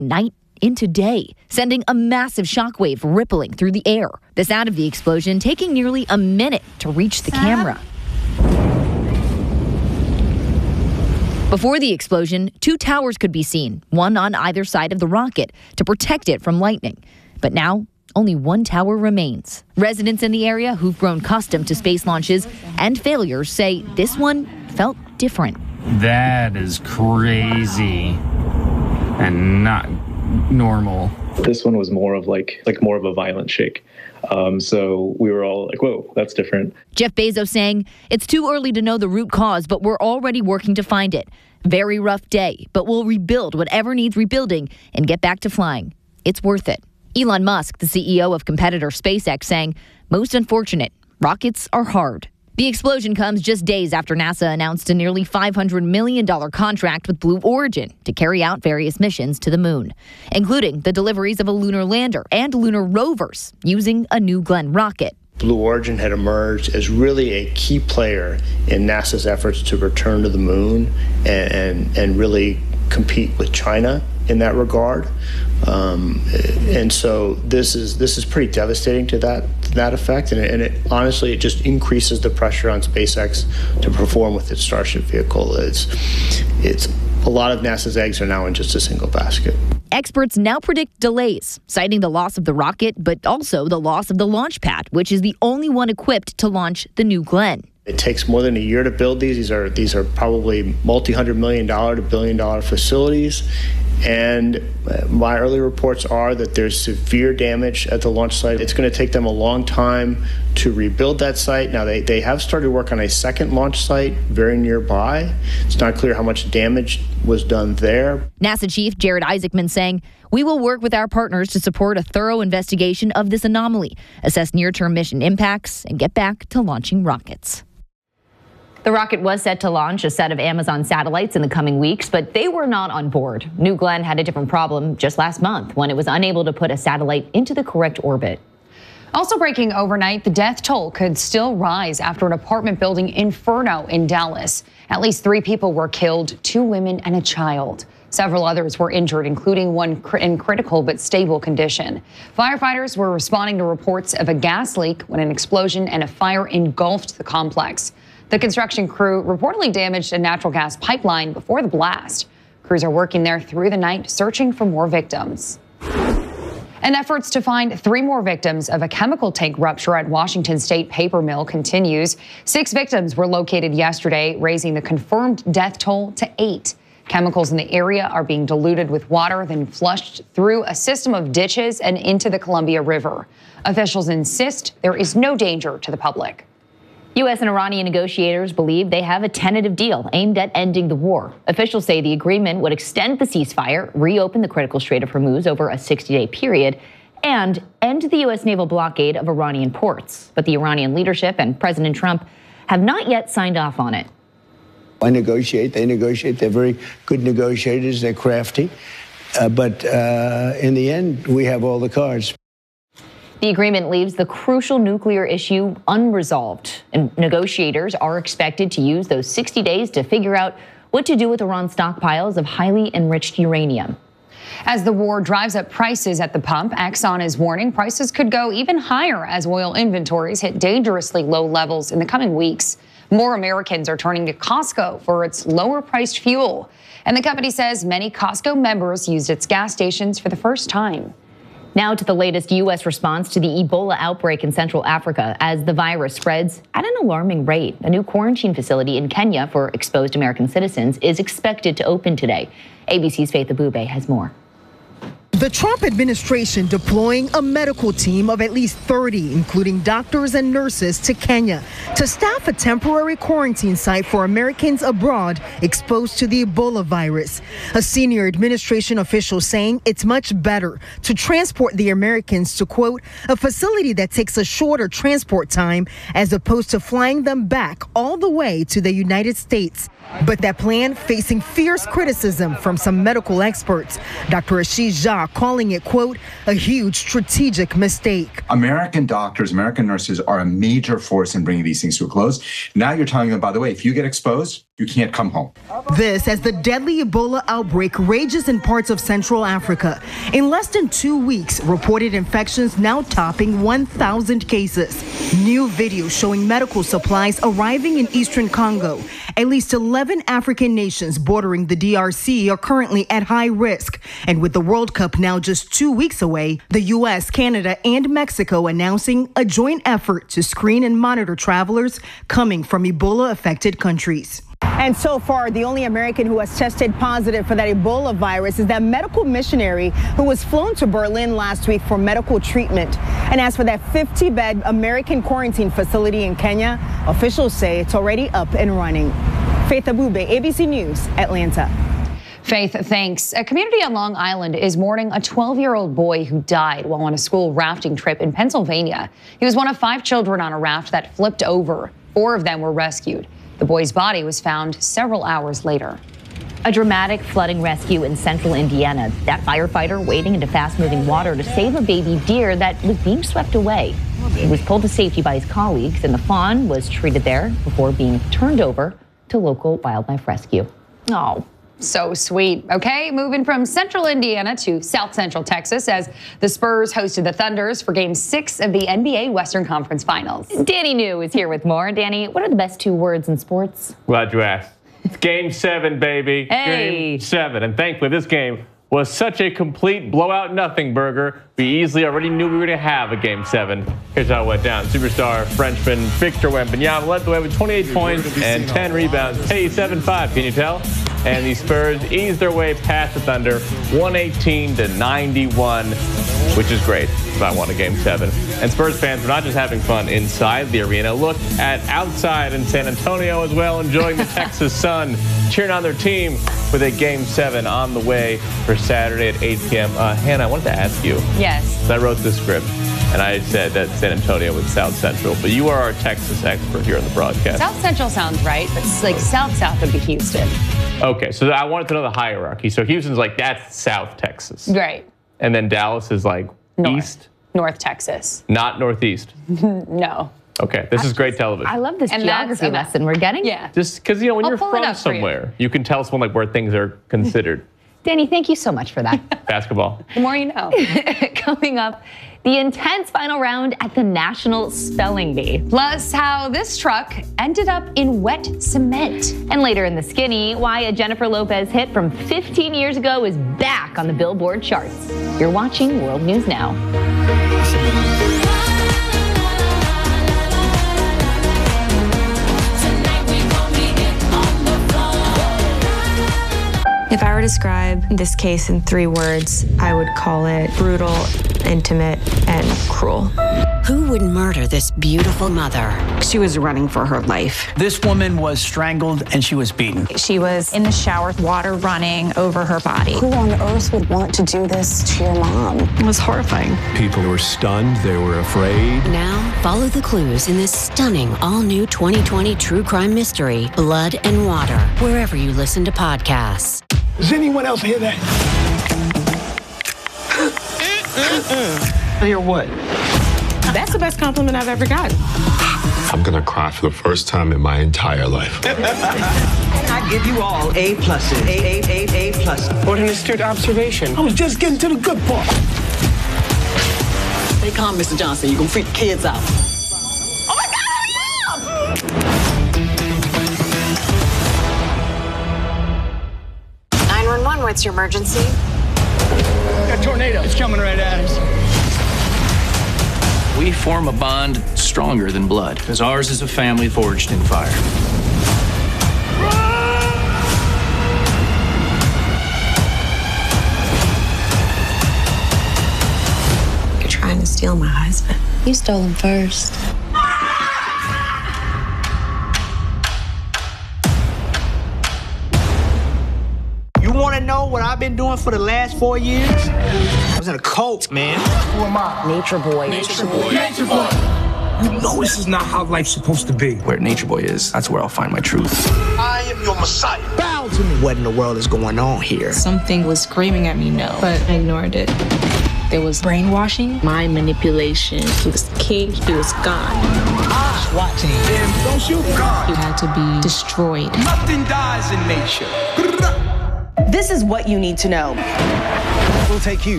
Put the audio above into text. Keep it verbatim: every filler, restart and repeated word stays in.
night into day, sending a massive shockwave rippling through the air. The sound of the explosion taking nearly a minute to reach the camera. Before the explosion, two towers could be seen, one on either side of the rocket, to protect it from lightning. But now, only one tower remains. Residents in the area who've grown accustomed to space launches and failures say this one felt different. That is crazy and not normal. This one was more of like like more of a violent shake. Um, so we were all like, whoa, that's different. Jeff Bezos saying it's too early to know the root cause, but we're already working to find it. Very rough day, but we'll rebuild whatever needs rebuilding and get back to flying. It's worth it. Elon Musk, the C E O of competitor SpaceX, saying, most unfortunate, rockets are hard. The explosion comes just days after NASA announced a nearly five hundred million dollars contract with Blue Origin to carry out various missions to the moon, including the deliveries of a lunar lander and lunar rovers using a New Glenn rocket. Blue Origin had emerged as really a key player in NASA's efforts to return to the moon and, and, and really compete with China in that regard. Um, and so this is this is pretty devastating to that to that effect, and it, and it honestly it just increases the pressure on SpaceX to perform with its Starship vehicle. It's it's a lot of NASA's eggs are now in just a single basket. Experts now predict delays, citing the loss of the rocket, but also the loss of the launch pad, which is the only one equipped to launch the New Glenn. It takes more than a year to build these. These are these are probably multi-hundred million dollar to billion dollar facilities. And my early reports are that there's severe damage at the launch site. It's going to take them a long time to rebuild that site. Now, they, they have started work on a second launch site very nearby. It's not clear how much damage was done there. NASA Chief Jared Isaacman saying, we will work with our partners to support a thorough investigation of this anomaly, assess near-term mission impacts, and get back to launching rockets. The rocket was set to launch a set of Amazon satellites in the coming weeks, but they were not on board. New Glenn had a different problem just last month when it was unable to put a satellite into the correct orbit. Also breaking overnight, the death toll could still rise after an apartment building inferno in Dallas. At least three people were killed, two women and a child. Several others were injured, including one in critical but stable condition. Firefighters were responding to reports of a gas leak when an explosion and a fire engulfed the complex. The construction crew reportedly damaged a natural gas pipeline before the blast. Crews are working there through the night, searching for more victims. And efforts to find three more victims of a chemical tank rupture at Washington State paper mill continues. Six victims were located yesterday, raising the confirmed death toll to eight. Chemicals in the area are being diluted with water, then flushed through a system of ditches and into the Columbia River. Officials insist there is no danger to the public. U S and Iranian negotiators believe they have a tentative deal aimed at ending the war. Officials say the agreement would extend the ceasefire, reopen the critical Strait of Hormuz over a sixty-day period, and end the U S naval blockade of Iranian ports. But the Iranian leadership and President Trump have not yet signed off on it. I negotiate, they negotiate. They're very good negotiators. They're crafty. Uh, but uh, in the end, we have all the cards. The agreement leaves the crucial nuclear issue unresolved, and negotiators are expected to use those sixty days to figure out what to do with Iran's stockpiles of highly enriched uranium. As the war drives up prices at the pump, Exxon is warning prices could go even higher as oil inventories hit dangerously low levels in the coming weeks. More Americans are turning to Costco for its lower-priced fuel, and the company says many Costco members used its gas stations for the first time. Now to the latest U S response to the Ebola outbreak in Central Africa as the virus spreads at an alarming rate. A new quarantine facility in Kenya for exposed American citizens is expected to open today. A B C's Faith Abube has more. The Trump administration deploying a medical team of at least thirty, including doctors and nurses, to Kenya to staff a temporary quarantine site for Americans abroad exposed to the Ebola virus. A senior administration official saying it's much better to transport the Americans to, quote, a facility that takes a shorter transport time as opposed to flying them back all the way to the United States. But that plan facing fierce criticism from some medical experts. Doctor Ashish Jha calling it, quote, a huge strategic mistake. American doctors, American nurses are a major force in bringing these things to a close. Now you're telling them, by the way, if you get exposed, you can't come home. This as the deadly Ebola outbreak rages in parts of Central Africa. In less than two weeks, reported infections now topping one thousand cases. New video showing medical supplies arriving in eastern Congo. At least eleven African nations bordering the D R C are currently at high risk. And with the World Cup now just two weeks away, the U S, Canada, and Mexico announcing a joint effort to screen and monitor travelers coming from Ebola-affected countries. And so far, the only American who has tested positive for that Ebola virus is that medical missionary who was flown to Berlin last week for medical treatment. And as for that fifty bed American quarantine facility in Kenya, officials say it's already up and running. Faith Abube, A B C News, Atlanta. Faith, thanks. A community on Long Island is mourning a twelve-year-old boy who died while on a school rafting trip in Pennsylvania. He was one of five children on a raft that flipped over. Four of them were rescued. The boy's body was found several hours later. A dramatic flooding rescue in central Indiana. That firefighter wading into fast-moving water to save a baby deer that was being swept away. He was pulled to safety by his colleagues, and the fawn was treated there before being turned over to local wildlife rescue. Oh, so sweet. Okay, moving from central Indiana to south central Texas as the Spurs hosted the Thunders for game six of the N B A Western Conference Finals. Danny New is here with more. Danny, what are the best two words in sports? Glad you asked. It's game seven, baby. Hey. Game seven. And thankfully, this game was such a complete blowout nothing burger. We easily already knew we were going to have a game seven. Here's how it went down. Superstar Frenchman Victor Wembanyama led the way with twenty-eight points and ten rebounds. Hey, seven five, can you tell? And the Spurs eased their way past the Thunder, one eighteen to ninety-one, which is great. I won a game seven. And Spurs fans were not just having fun inside the arena. Look at outside in San Antonio as well, enjoying the Texas sun, cheering on their team with a game seven on the way for Saturday at eight p.m. Uh, Hannah, I wanted to ask you. Yes. I wrote this script, and I said that San Antonio was South Central, but you are our Texas expert here on the broadcast. South Central sounds right, but it's like South South would be Houston. Okay, so I wanted to know the hierarchy. So Houston's like, that's South Texas. Right. And then Dallas is like North. East? North Texas. Not Northeast? No. Okay, this is great television. I love this And geography that's- lesson we're getting. Yeah. Just because, you know, when I'll you're pull it from up for you. somewhere, you. can tell someone like where things are considered. Danny, thank you so much for that. Basketball. The more you know. Coming up, the intense final round at the National Spelling Bee. Plus, how this truck ended up in wet cement. And later in the skinny, why a Jennifer Lopez hit from fifteen years ago is back on the Billboard charts. You're watching World News Now. If I were to describe this case in three words, I would call it brutal, intimate, and cruel. Who would murder this beautiful mother? She was running for her life. This woman was strangled and she was beaten. She was in the shower, water running over her body. Who on earth would want to do this to your mom? It was horrifying. People were stunned. They were afraid. Now, follow the clues in this stunning all-new twenty twenty true crime mystery, Blood and Water, wherever you listen to podcasts. Does anyone else hear that? Hear what? That's the best compliment I've ever gotten. I'm gonna cry for the first time in my entire life. I give you all A pluses. A, A, A, A plus. What an astute observation. I was just getting to the good part. Stay calm, Mister Johnson. You're gonna freak the kids out. Oh my God, hurry up! nine one one, what's your emergency? A tornado. It's coming right at us. We form a bond stronger than blood, because ours is a family forged in fire. You're trying to steal my husband. You stole him first. You want to know what I've been doing for the last four years? I was in a cult, man. Who am I? Nature boy. Nature boy. Nature boy. You know this is not how life's supposed to be. Where Nature Boy is, that's where I'll find my truth. I am your messiah. Bow to me. What in the world is going on here? Something was screaming at me no, but I ignored it. There was brainwashing, mind manipulation. He was king, he was God. SWAT team. Damn, don't shoot God. He had to be destroyed. Nothing dies in nature. This is what you need to know. We'll take you